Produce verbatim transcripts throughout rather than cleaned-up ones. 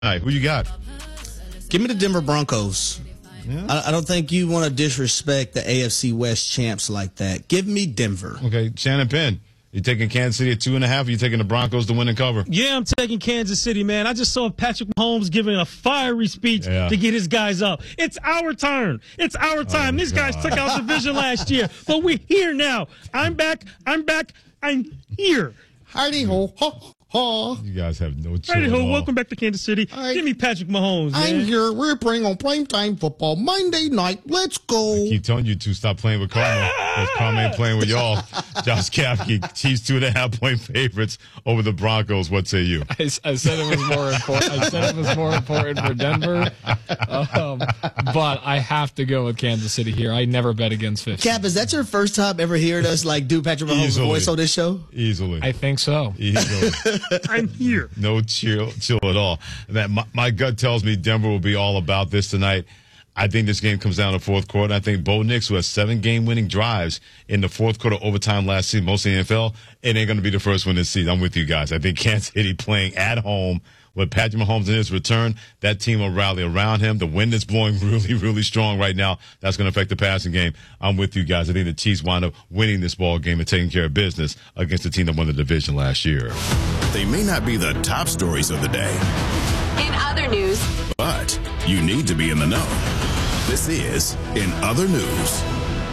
Who you got? Give me the Denver Broncos. Yeah. I, I don't think you want to disrespect the A F C West champs like that. Give me Denver. Okay, Shannon Penn. You taking Kansas City at two and a half? Or you taking the Broncos to win and cover? Yeah, I'm taking Kansas City, man. I just saw Patrick Mahomes giving a fiery speech yeah. to get his guys up. It's our turn. It's our time. Oh, These God. guys took out the division last year, but we're here now. I'm back. I'm back. I'm here. Heidi ho ho. Oh. You guys have no chill Righty at ho, all. welcome back to Kansas City. Right. Give me Patrick Mahomes, man. I'm here. We're playing on primetime football Monday night. Let's go. I keep telling you to stop playing with Carmel. Because Carmel ain't playing with y'all. Josh Kapke, Chiefs two and a half point favorites over the Broncos. What say you? I, I said it was more important. I said it was more important for Denver, um, but I have to go with Kansas City here. I never bet against fifty. Cap, is that your first time ever hearing us like do Patrick Mahomes' Easily. voice on this show? Easily. I think so. Easily. I'm here. No chill, chill at all. That my, my gut tells me Denver will be all about this tonight. I think this game comes down to fourth quarter. I think Bo Nix, who has seven game-winning drives in the fourth quarter overtime last season, most in the N F L, it ain't going to be the first one this season. I'm with you guys. I think Kansas City playing at home with Patrick Mahomes in his return, that team will rally around him. The wind is blowing really, really strong right now. That's going to affect the passing game. I'm with you guys. I think the Chiefs wind up winning this ball game and taking care of business against the team that won the division last year. They may not be the top stories of the day. In other news. But you need to be in the know. This is In Other News.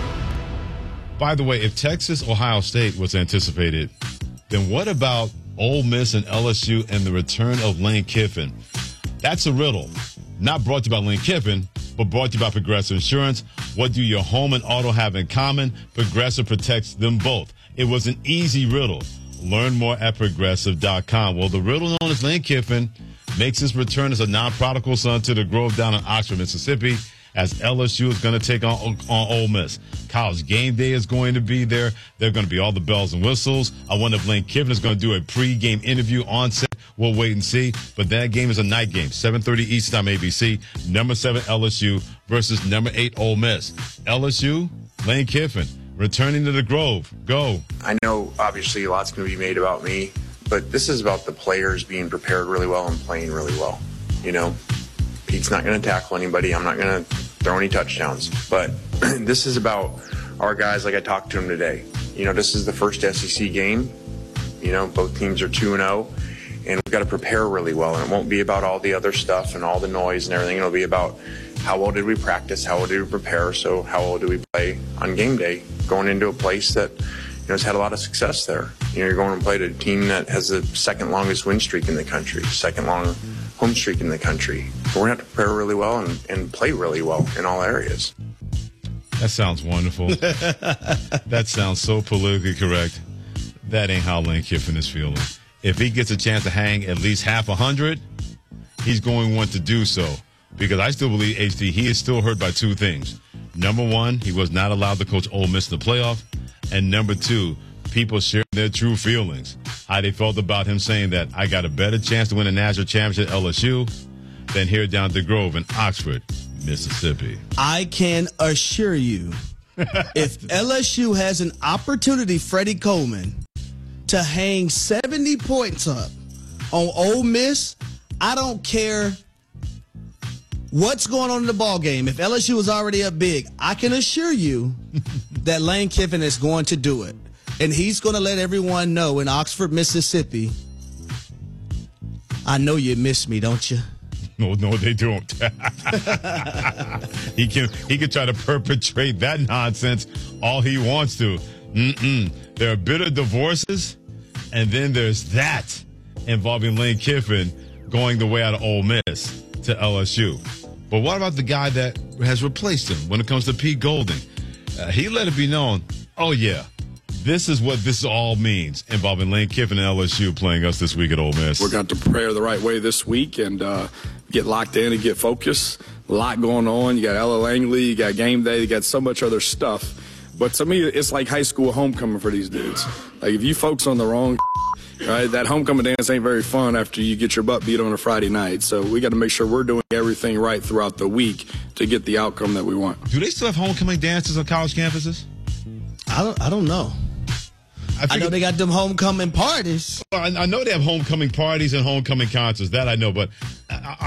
By the way, if Texas, Ohio State was anticipated, then what about Ole Miss and L S U and the return of Lane Kiffin? That's a riddle. Not brought to you by Lane Kiffin, but brought to you by Progressive Insurance. What do your home and auto have in common? Progressive protects them both. It was an easy riddle. Learn more at Progressive dot com. Well, the riddle known as Lane Kiffin makes his return as a non-prodigal son to the Grove down in Oxford, Mississippi, as L S U is going to take on, on Ole Miss. College game day is going to be there. There are going to be all the bells and whistles. I wonder if Lane Kiffin is going to do a pre-game interview on set. We'll wait and see. But that game is a night game, seven thirty Eastern Time, A B C. Number seven, L S U versus number eight, Ole Miss. L S U, Lane Kiffin, returning to the Grove. Go. I know, obviously, a lot's going to be made about me, but this is about the players being prepared really well and playing really well. You know, Pete's not going to tackle anybody. I'm not going to throw any touchdowns. But this is about our guys, like I talked to them today. You know, this is the first S E C game. You know, both teams are two and oh, and we've got to prepare really well. And it won't be about all the other stuff and all the noise and everything. It'll be about how well did we practice, how well did we prepare, so how well do we play on game day, going into a place that, you know, has had a lot of success there. You know, you're going to play to a team that has the second longest win streak in the country, second long home streak in the country. We're going to have to prepare really well and, and play really well in all areas. That sounds wonderful. That sounds so politically correct. That ain't how Lane Kiffin is feeling. If he gets a chance to hang at least half a hundred, he's going to want to do so. Because I still believe, H D, he is still hurt by two things. Number one, he was not allowed to coach Ole Miss in the playoff. And number two, people share their true feelings. How they felt about him saying that I got a better chance to win a national championship at L S U than here down at the Grove in Oxford, Mississippi. I can assure you, if L S U has an opportunity, Freddie Coleman, to hang seventy points up on Ole Miss, I don't care what's going on in the ball game. If L S U is already up big, I can assure you that Lane Kiffin is going to do it. And he's going to let everyone know in Oxford, Mississippi, I know you miss me, don't you? No, no, they don't. he can he can try to perpetrate that nonsense all he wants to. Mm-mm. There are bitter divorces, and then there's that involving Lane Kiffin going the way out of Ole Miss to L S U. But what about the guy that has replaced him when it comes to Pete Golding? Uh, he let it be known, oh, yeah, this is what this all means, involving Lane Kiffin and L S U playing us this week at Ole Miss. We're going to prepare the right way this week and uh, get locked in and get focused. A lot going on. You got Ella Langley, you got game day, you got so much other stuff. But to me, it's like high school homecoming for these dudes. Like, if you folks on the wrong right, that homecoming dance ain't very fun after you get your butt beat on a Friday night. So we got to make sure we're doing everything right throughout the week to get the outcome that we want. Do they still have homecoming dances on college campuses? I don't, I don't know. I, I know they got them homecoming parties. I, I know they have homecoming parties and homecoming concerts. That I know, but I,